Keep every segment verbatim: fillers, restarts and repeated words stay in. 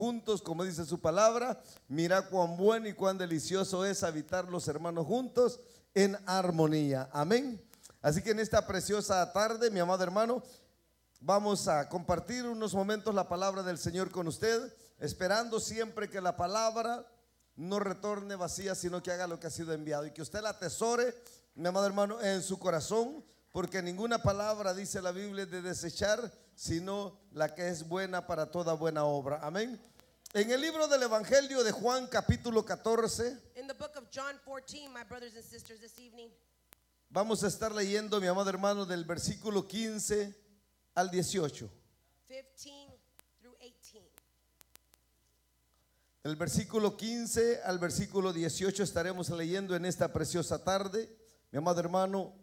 juntos, como dice su palabra. Mira cuán bueno y cuán delicioso es habitar los hermanos juntos en armonía. Amén. Así que en esta preciosa tarde, mi amado hermano, vamos a compartir unos momentos la palabra del Señor con usted, esperando siempre que la palabra no retorne vacía, sino que haga lo que ha sido enviado, y que usted la atesore, mi amado hermano, en su corazón, porque ninguna palabra, dice la Biblia, es de desechar, sino la que es buena para toda buena obra. Amén. En el libro del Evangelio de Juan, capítulo catorce, In the book of John fourteen, my brothers and sisters, this evening, vamos a estar leyendo, mi amado hermano, del versículo quince al dieciocho. fifteen through eighteen. Del versículo quince al versículo dieciocho estaremos leyendo en esta preciosa tarde, mi amado hermano,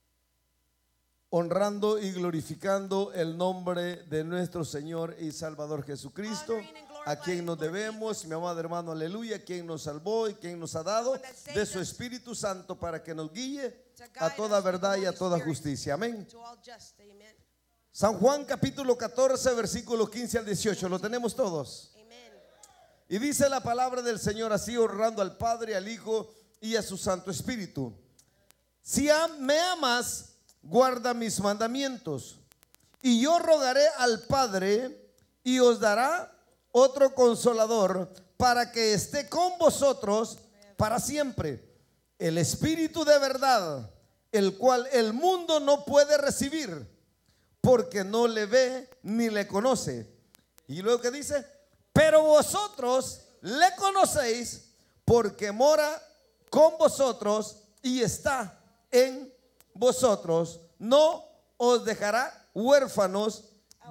honrando y glorificando el nombre de nuestro Señor y Salvador Jesucristo, a quien nos debemos, mi amado hermano, aleluya, quien nos salvó y quien nos ha dado de su Espíritu Santo para que nos guíe a toda verdad y a toda justicia. Amén. To all just, amen. San Juan capítulo catorce, versículo quince al dieciocho, lo tenemos todos. Amen. Y dice la palabra del Señor así, honrando al Padre, al Hijo y a su Santo Espíritu. Si me amas, guarda mis mandamientos, y yo rogaré al Padre y os dará otro consolador para que esté con vosotros para siempre, el Espíritu de verdad, el cual el mundo no puede recibir porque no le ve ni le conoce. Y luego que dice, pero vosotros le conocéis porque mora con vosotros y está en vosotros. No os dejará huérfanos,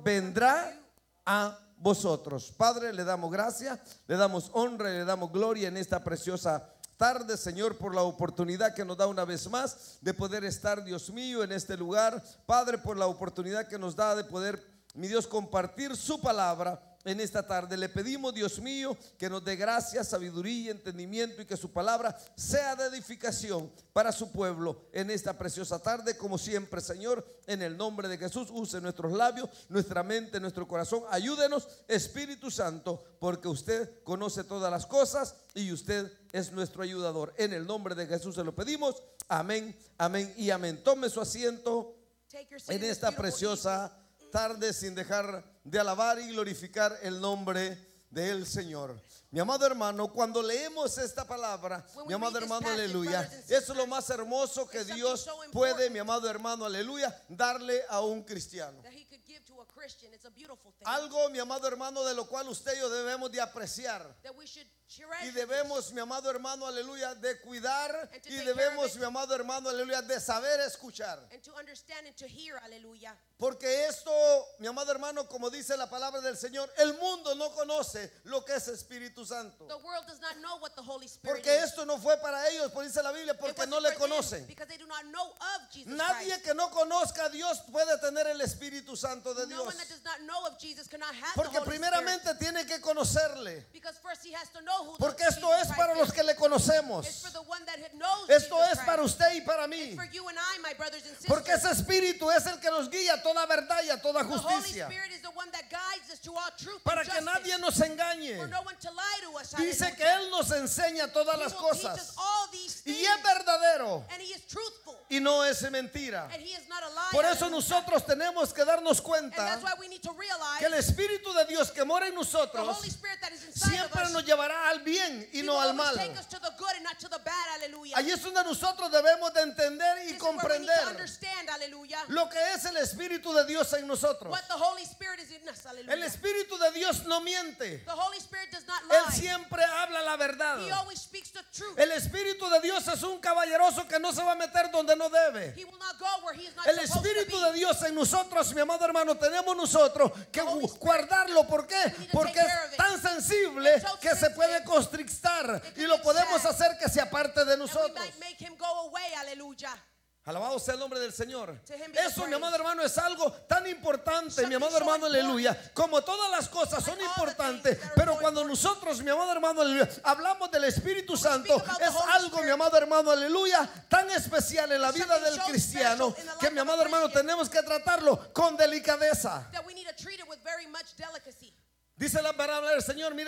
vendrá a vosotros. Padre, le damos gracias, le damos honra y le damos gloria en esta preciosa tarde, Señor, por la oportunidad que nos da una vez más de poder estar, Dios mío, en este lugar. Padre, por la oportunidad que nos da de poder, mi Dios, compartir su palabra en esta tarde. Le pedimos, Dios mío, que nos dé gracia, sabiduría, entendimiento, y que su palabra sea de edificación para su pueblo en esta preciosa tarde. Como siempre, Señor, en el nombre de Jesús, use nuestros labios, nuestra mente, nuestro corazón. Ayúdenos, Espíritu Santo, porque usted conoce todas las cosas y usted es nuestro ayudador. En el nombre de Jesús se lo pedimos. Amén, amén y amén. Tome su asiento Take your seat en in this esta beautiful preciosa tarde, sin dejar de alabar y glorificar el nombre del Señor. Mi amado hermano, cuando leemos esta palabra, When we mi amado read this hermano, passage, aleluya, brothers and eso es sisters, lo más hermoso que it's something Dios so important puede, mi amado hermano, aleluya, darle a un cristiano. that he could give to a Christian. It's a beautiful thing. Algo, mi amado hermano, de lo cual usted y yo debemos de apreciar. That we should cherish. Y debemos, mi amado hermano, aleluya, de cuidar, And to y take care of debemos, it. mi amado hermano, aleluya, de saber escuchar. And to understand and to hear, hallelujah. Porque esto, mi amado hermano, como dice la palabra del Señor, el mundo no conoce lo que es Espíritu Santo. The world does not know what the Holy Spirit Porque is. esto no fue para ellos, pues dice la Biblia, It porque wasn't no le for them conocen. because they do not know of Jesus Nadie Christ. que no conozca a Dios puede tener el Espíritu Santo de No Dios. one that does not know of Jesus cannot have Porque the Holy primeramente Spirit. tiene que conocerle. Because first he has to know who Porque the esto Jesus es Christ para los is. que le conocemos. It's for the one that knows Esto Jesus es Christ. para usted y para It's mí. for you and I, my brothers and sisters. Porque ese Espíritu es el que nos guía a toda verdad y a toda The Holy justicia. Spirit is the one that guides us to all truth Para and que justice. nadie nos engañe. For no one to lie to us. Dice hallelujah. que Él nos enseña todas He las will teach us cosas. all these Y things. es verdadero. And he is truthful. Y no es mentira. And he is not a liar. Por eso hallelujah. nosotros tenemos que darnos And cuenta that's why we need to realize que el Espíritu de Dios que mora en the nosotros Holy Spirit that is inside siempre of us. nos llevará al bien y He no will al always mal. take us to the good and not to the bad. Hallelujah. Allí es donde nosotros debemos de entender y This is where we need to comprender understand, hallelujah, lo que es el Espíritu de Dios en nosotros. what the Holy Spirit is in us. Hallelujah. El Espíritu de Dios no miente. The Holy Spirit does not Él lie. siempre habla la verdad. He always speaks the truth. El Espíritu de Dios es un caballeroso que no se va a meter donde no debe. He will not go where he is not El supposed to Espíritu be. de Dios en nosotros, mi amado hermano, tenemos nosotros que The Holy Spirit, guardarlo. ¿Por qué? we need to Porque take care of es it. tan sensible It's so que se puede sensitive. constrictar It y can lo get podemos sad. hacer que se aparte de And we nosotros. might make him go away. Hallelujah. Alabado sea el nombre del Señor. To him be the Eso, mi praise. amado hermano, es algo tan importante, mi Something amado so hermano, important. aleluya. Como todas las cosas son Like all the importantes, things that are pero so cuando important. nosotros, mi amado hermano, aleluya, hablamos del Espíritu When we Santo, speak about the es Holy algo, Spirit, mi amado hermano, aleluya, tan especial en la vida something del so cristiano special in the que, life mi of a amado hermano, Christian. tenemos que tratarlo con delicadeza. That we need to treat it with very much delicacy. Dice la palabra del Señor, mira